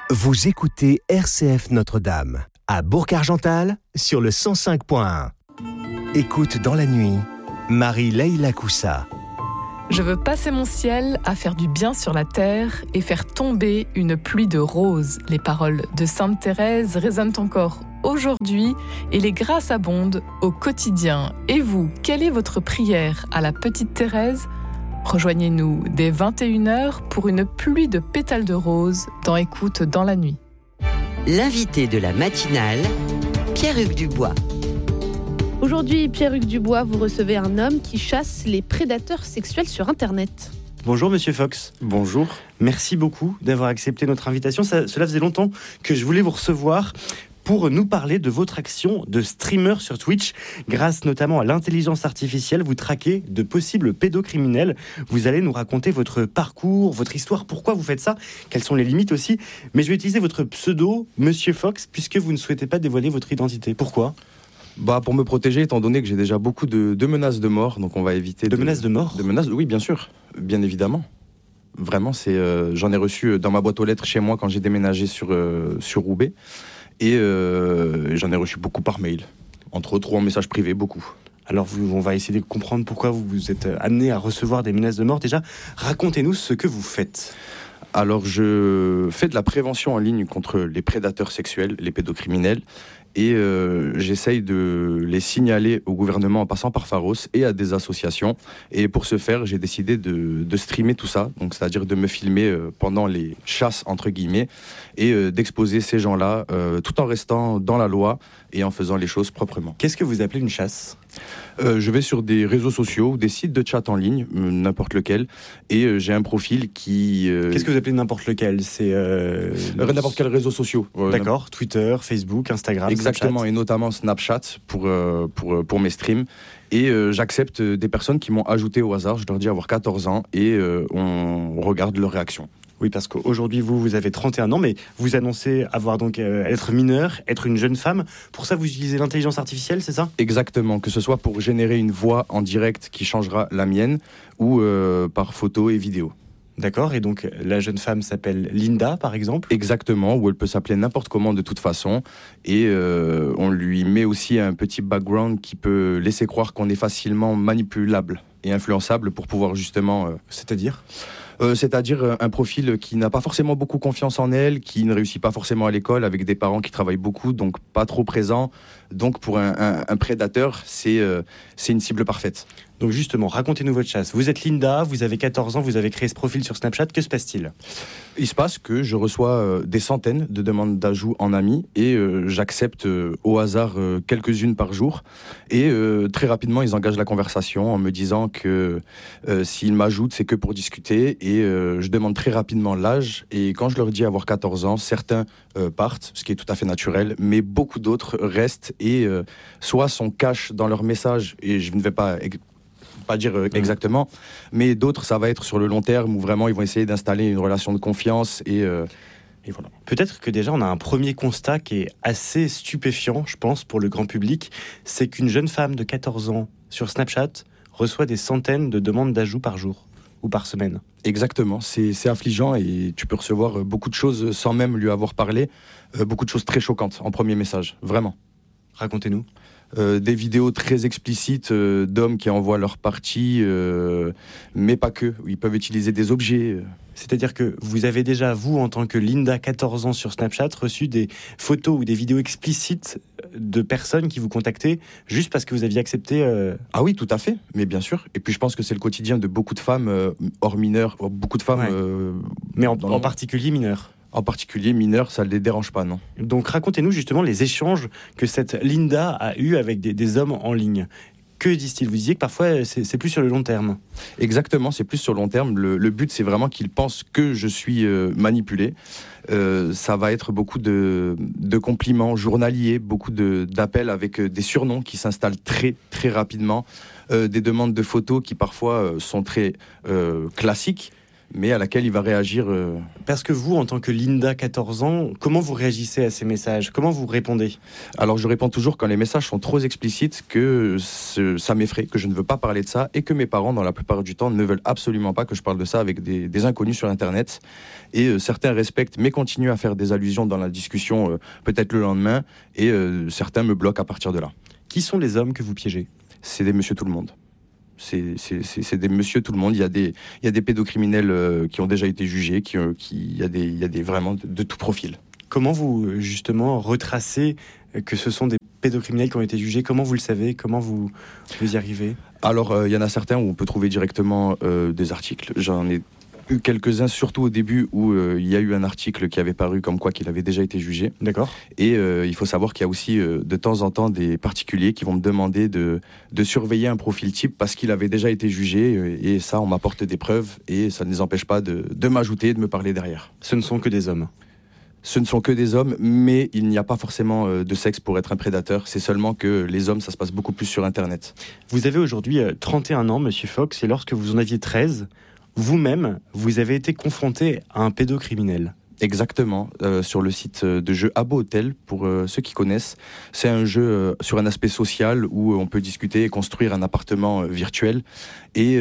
Vous écoutez RCF Notre-Dame à Bourg-Argental sur le 105.1. Écoute dans la nuit, Marie-Leila Coussa. Je veux passer mon ciel à faire du bien sur la terre et faire tomber une pluie de roses. Les paroles de Sainte Thérèse résonnent encore aujourd'hui et les grâces abondent au quotidien. Et vous, quelle est votre prière à la petite Thérèse ? Rejoignez-nous dès 21h pour une pluie de pétales de roses dans Écoute dans la nuit. L'invité de la matinale, Pierre-Hugues Dubois. Aujourd'hui, Pierre-Hugues Dubois, vous recevez un homme qui chasse les prédateurs sexuels sur Internet. Bonjour Monsieur Fox. Bonjour. Merci beaucoup d'avoir accepté notre invitation. Cela faisait longtemps que je voulais vous recevoir pour nous parler de votre action de streamer sur Twitch. Grâce notamment à l'intelligence artificielle, vous traquez de possibles pédocriminels. Vous allez nous raconter votre parcours, votre histoire, pourquoi vous faites ça, quelles sont les limites aussi. Mais je vais utiliser votre pseudo, Monsieur Fox, puisque vous ne souhaitez pas dévoiler votre identité. Pourquoi ? Pour me protéger, étant donné que j'ai déjà beaucoup de menaces de mort, donc on va éviter... De menaces de mort ? De menaces, oui, bien sûr, bien évidemment. Vraiment, j'en ai reçu dans ma boîte aux lettres chez moi quand j'ai déménagé sur Roubaix. Et j'en ai reçu beaucoup par mail, entre autres ou en message privé, beaucoup. Alors on va essayer de comprendre pourquoi vous êtes amené à recevoir des menaces de mort. Déjà, racontez-nous ce que vous faites. Alors je fais de la prévention en ligne contre les prédateurs sexuels, les pédocriminels, et j'essaye de les signaler au gouvernement en passant par Pharos et à des associations. Et pour ce faire, j'ai décidé de streamer tout ça, donc c'est-à-dire de me filmer pendant les chasses, entre guillemets, et d'exposer ces gens-là tout en restant dans la loi et en faisant les choses proprement. Qu'est-ce que vous appelez une chasse ? Je vais sur des réseaux sociaux ou des sites de chat en ligne, n'importe lequel, et j'ai un profil qui... Qu'est-ce que vous appelez n'importe lequel ? C'est n'importe quel réseau social. D'accord, Twitter, Facebook, Instagram, exactement, Snapchat. Et notamment Snapchat pour mes streams. Et j'accepte des personnes qui m'ont ajouté au hasard, je leur dis avoir 14 ans, et on regarde leur réaction. Oui, parce qu'aujourd'hui, vous avez 31 ans, mais vous annoncez avoir donc être mineur, être une jeune femme. Pour ça, vous utilisez l'intelligence artificielle, c'est ça ? Exactement, que ce soit pour générer une voix en direct qui changera la mienne, ou par photo et vidéo. D'accord, et donc la jeune femme s'appelle Linda, par exemple ? Exactement, ou elle peut s'appeler n'importe comment de toute façon. Et on lui met aussi un petit background qui peut laisser croire qu'on est facilement manipulable et influençable pour pouvoir justement... C'est-à-dire un profil qui n'a pas forcément beaucoup confiance en elle, qui ne réussit pas forcément à l'école, avec des parents qui travaillent beaucoup, donc pas trop présents. Donc pour un prédateur, c'est une cible parfaite. Donc justement, racontez-nous votre chasse. Vous êtes Linda, vous avez 14 ans, vous avez créé ce profil sur Snapchat. Que se passe-t-il ? Il se passe que je reçois des centaines de demandes d'ajout en amis et j'accepte au hasard quelques-unes par jour. Et très rapidement, ils engagent la conversation en me disant que s'ils m'ajoutent, c'est que pour discuter. Et je demande très rapidement l'âge. Et quand je leur dis avoir 14 ans, certains partent, ce qui est tout à fait naturel, mais beaucoup d'autres restent et soit sont cash dans leur message, et je ne vais pas dire exactement, mais d'autres, ça va être sur le long terme où vraiment ils vont essayer d'installer une relation de confiance et voilà. Peut-être que déjà on a un premier constat qui est assez stupéfiant, je pense, pour le grand public, c'est qu'une jeune femme de 14 ans sur Snapchat reçoit des centaines de demandes d'ajout par jour ou par semaine. Exactement, c'est affligeant et tu peux recevoir beaucoup de choses sans même lui avoir parlé, beaucoup de choses très choquantes en premier message, vraiment. Racontez-nous. Des vidéos très explicites d'hommes qui envoient leur partie, mais pas que. Ils peuvent utiliser des objets. C'est-à-dire que vous avez déjà, vous, en tant que Linda, 14 ans sur Snapchat, reçu des photos ou des vidéos explicites de personnes qui vous contactaient juste parce que vous aviez accepté... Ah oui, tout à fait, mais bien sûr. Et puis je pense que c'est le quotidien de beaucoup de femmes, hors mineurs, beaucoup de femmes... Ouais. Mais en particulier mineurs. En particulier mineurs, ça ne les dérange pas, non. Donc racontez-nous justement les échanges que cette Linda a eus avec des hommes en ligne. Que disent-ils ? Vous disiez que parfois c'est plus sur le long terme. Exactement, c'est plus sur le long terme. Le but, c'est vraiment qu'ils pensent que je suis manipulé. Ça va être beaucoup de compliments journaliers, beaucoup d'appels avec des surnoms qui s'installent très très rapidement, des demandes de photos qui parfois sont très classiques. mais à laquelle il va réagir. Parce que vous, en tant que Linda, 14 ans, comment vous réagissez à ces messages? Comment vous répondez? Alors je réponds toujours quand les messages sont trop explicites, que ça m'effraie, que je ne veux pas parler de ça, et que mes parents, dans la plupart du temps, ne veulent absolument pas que je parle de ça avec des inconnus sur Internet. Et certains respectent, mais continuent à faire des allusions dans la discussion, peut-être le lendemain, et certains me bloquent à partir de là. Qui sont les hommes que vous piégez? C'est des monsieur tout le monde. C'est des monsieur tout le monde. Il y a des pédocriminels qui ont déjà été jugés, il y a des vraiment de tout profil. Comment vous, justement, retracez que ce sont des pédocriminels qui ont été jugés? Comment vous le savez? Comment vous y arrivez? Alors, il y en a certains où on peut trouver directement des articles. J'en ai eu quelques-uns, surtout au début, où il y a eu un article qui avait paru comme quoi qu'il avait déjà été jugé. D'accord. Et il faut savoir qu'il y a aussi de temps en temps des particuliers qui vont me demander de surveiller un profil type parce qu'il avait déjà été jugé, et ça, on m'apporte des preuves, et ça ne les empêche pas de m'ajouter et de me parler derrière. Ce ne sont que des hommes? Ce ne sont que des hommes, mais il n'y a pas forcément de sexe pour être un prédateur. C'est seulement que les hommes, ça se passe beaucoup plus sur Internet. Vous avez aujourd'hui 31 ans, Monsieur Fox, et lorsque vous en aviez 13, vous-même, vous avez été confronté à un pédocriminel. Exactement, sur le site de jeu Habbo Hotel, pour ceux qui connaissent. C'est un jeu sur un aspect social où on peut discuter et construire un appartement virtuel. Et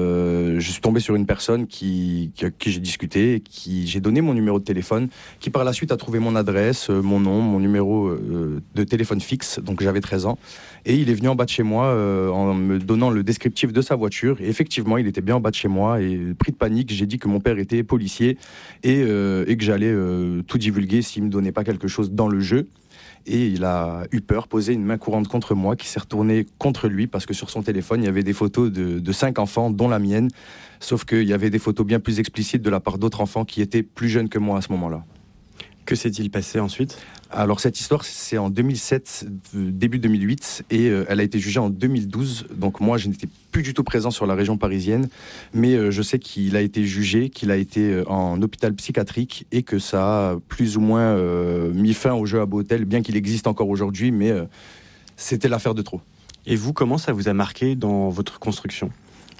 je suis tombé sur une personne qui j'ai discuté, j'ai donné mon numéro de téléphone, qui par la suite a trouvé mon adresse, mon nom, mon numéro de téléphone fixe, donc j'avais 13 ans. Et il est venu en bas de chez moi en me donnant le descriptif de sa voiture. Et effectivement, il était bien en bas de chez moi, et pris de panique, j'ai dit que mon père était policier et que j'allais tout divulguer s'il me donnait pas quelque chose dans le jeu. Et il a eu peur, posé une main courante contre moi, qui s'est retournée contre lui parce que sur son téléphone, il y avait des photos de 5 enfants, dont la mienne. Sauf qu'il y avait des photos bien plus explicites de la part d'autres enfants qui étaient plus jeunes que moi à ce moment-là. Que s'est-il passé ensuite? Alors cette histoire, c'est en 2007, début 2008, et elle a été jugée en 2012. Donc moi, je n'étais plus du tout présent sur la région parisienne, mais je sais qu'il a été jugé, qu'il a été en hôpital psychiatrique, et que ça a plus ou moins mis fin au jeu Habbo Hotel, bien qu'il existe encore aujourd'hui, mais c'était l'affaire de trop. Et vous, comment ça vous a marqué dans votre construction?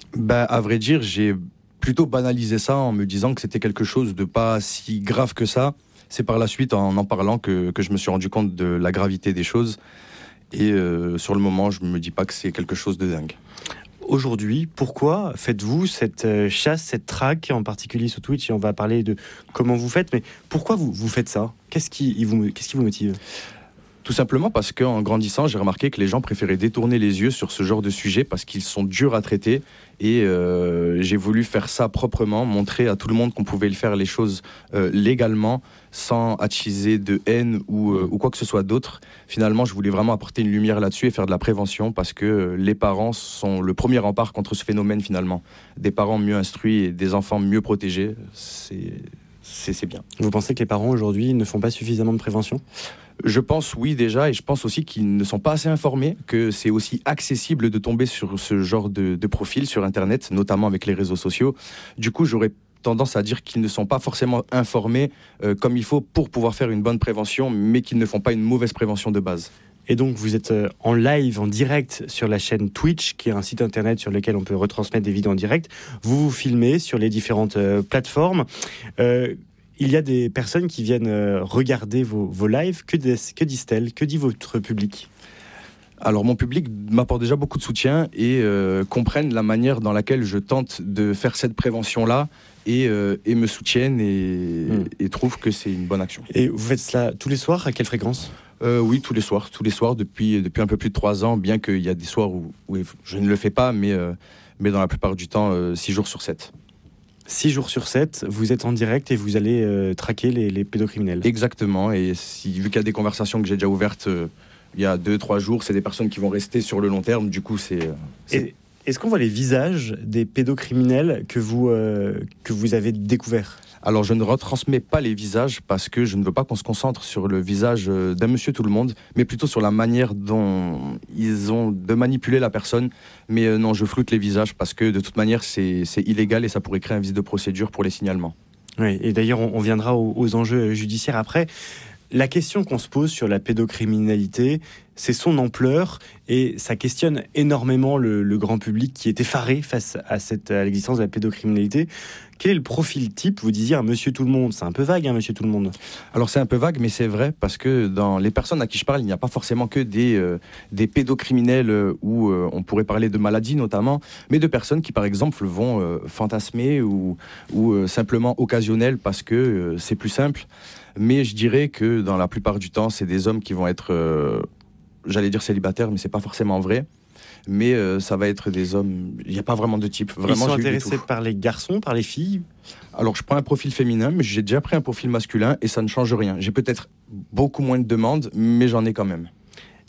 À vrai dire, j'ai plutôt banalisé ça en me disant que c'était quelque chose de pas si grave que ça. C'est par la suite, en parlant, que je me suis rendu compte de la gravité des choses. Et sur le moment, je ne me dis pas que c'est quelque chose de dingue. Aujourd'hui, pourquoi faites-vous cette chasse, cette traque, en particulier sur Twitch, et on va parler de comment vous faites, mais pourquoi vous faites ça? Qu'est-ce qui vous motive? Tout simplement parce qu'en grandissant, j'ai remarqué que les gens préféraient détourner les yeux sur ce genre de sujet parce qu'ils sont durs à traiter. Et j'ai voulu faire ça proprement, montrer à tout le monde qu'on pouvait le faire les choses légalement, sans attiser de haine ou quoi que ce soit d'autre. Finalement, je voulais vraiment apporter une lumière là-dessus et faire de la prévention, parce que les parents sont le premier rempart contre ce phénomène finalement. Des parents mieux instruits et des enfants mieux protégés, c'est bien. Vous pensez que les parents aujourd'hui ne font pas suffisamment de prévention ? Je pense oui déjà, et je pense aussi qu'ils ne sont pas assez informés, que c'est aussi accessible de tomber sur ce genre de profil sur Internet, notamment avec les réseaux sociaux. Du coup, j'aurais tendance à dire qu'ils ne sont pas forcément informés comme il faut pour pouvoir faire une bonne prévention, mais qu'ils ne font pas une mauvaise prévention de base. Et donc vous êtes en live, en direct sur la chaîne Twitch, qui est un site internet sur lequel on peut retransmettre des vidéos en direct. Vous vous filmez sur les différentes plateformes. Il y a des personnes qui viennent regarder vos lives. Que disent-elles ? Que dit votre public ? Alors mon public m'apporte déjà beaucoup de soutien et comprennent la manière dans laquelle je tente de faire cette prévention-là et me soutiennent et trouvent que c'est une bonne action. Et vous faites cela tous les soirs ? À quelle fréquence ? Oui, tous les soirs depuis un peu plus de 3 ans, bien qu'il y a des soirs où je ne le fais pas, mais dans la plupart du temps, 6 jours sur 7. 6 jours sur 7, vous êtes en direct et vous allez traquer les pédocriminels. Exactement, et vu qu'il y a des conversations que j'ai déjà ouvertes il y a 2-3 jours, c'est des personnes qui vont rester sur le long terme, du coup Est-ce qu'on voit les visages des pédocriminels que vous avez découverts ? Alors je ne retransmets pas les visages parce que je ne veux pas qu'on se concentre sur le visage d'un monsieur tout le monde, mais plutôt sur la manière dont ils ont de manipuler la personne. Mais non, je floute les visages parce que de toute manière c'est illégal et ça pourrait créer un vice de procédure pour les signalements. Oui, et d'ailleurs on viendra aux enjeux judiciaires après. La question qu'on se pose sur la pédocriminalité, c'est son ampleur et ça questionne énormément le grand public qui est effaré face à l'existence de la pédocriminalité. Quel est le profil type ? Vous disiez un monsieur tout le monde, c'est un peu vague, monsieur tout le monde. Alors c'est un peu vague, mais c'est vrai, parce que dans les personnes à qui je parle, il n'y a pas forcément que des pédocriminels où on pourrait parler de maladies notamment, mais de personnes qui par exemple vont fantasmer ou simplement occasionnelles parce que c'est plus simple. Mais je dirais que dans la plupart du temps, c'est des hommes qui vont être, j'allais dire célibataires, mais c'est pas forcément vrai. Mais ça va être des hommes, il n'y a pas vraiment de type. Vraiment, ils sont intéressés par les garçons, par les filles ? Alors je prends un profil féminin, mais j'ai déjà pris un profil masculin et ça ne change rien. J'ai peut-être beaucoup moins de demandes, mais j'en ai quand même.